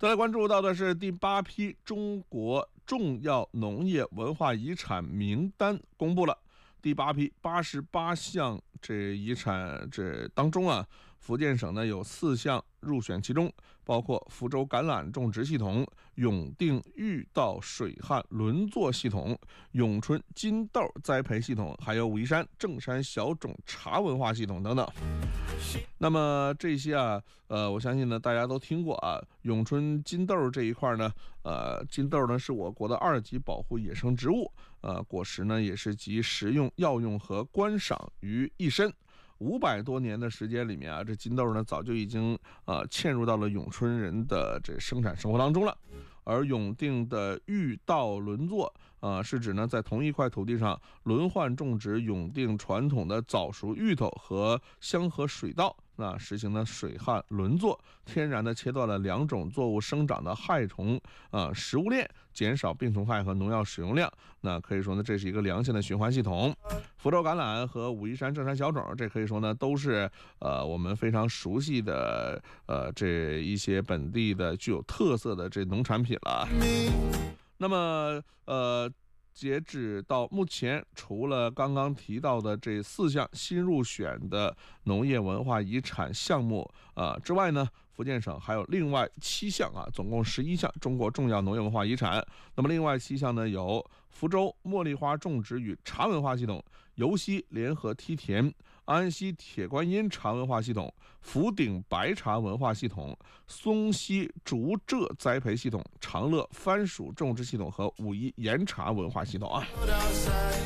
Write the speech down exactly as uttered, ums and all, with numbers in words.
再来关注到的是第八批中国重要农业文化遗产名单公布了。第八批八十八项这遗产这当中啊，福建省呢有四项入选其中，包括福州橄榄种植系统、永定玉稻水旱轮作系统、永春金豆栽培系统，还有武夷山正山小种茶文化系统等等。那么这些啊，呃，我相信呢，大家都听过啊。永春金豆这一块呢，呃，金豆呢是我国的二级保护野生植物，呃，果实呢也是集食用、药用和观赏于一身。五百多年的时间里面啊，这金豆呢早就已经呃嵌入到了永春人的这生产生活当中了。而永定的玉稻轮作，呃，是指呢在同一块土地上轮换种植永定传统的早熟芋头和香河水稻。那实行的水旱轮作，天然的切断了两种作物生长的害虫呃食物链，减少病虫害和农药使用量。那可以说呢，这是一个良性的循环系统。福州橄榄和武夷山正山小种，这可以说呢都是呃我们非常熟悉的呃这一些本地的具有特色的这农产品了。那么呃。截止到目前，除了刚刚提到的这四项新入选的农业文化遗产项目呃之外呢，福建省还有另外七项啊，总共十一项中国重要农业文化遗产。那么另外七项呢，有福州茉莉花种植与茶文化系统、尤溪联合梯田、安溪铁观音茶文化系统、福鼎白茶文化系统、松溪竹蔗栽培系统、长乐番薯种植系统和武夷岩茶文化系统啊。